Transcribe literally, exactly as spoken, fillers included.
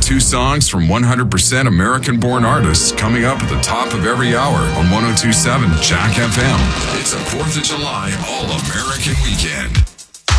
Two songs from one hundred percent American-born artists coming up at the top of every hour on one oh two point seven Jack F M. It's a fourth of July All-American Weekend.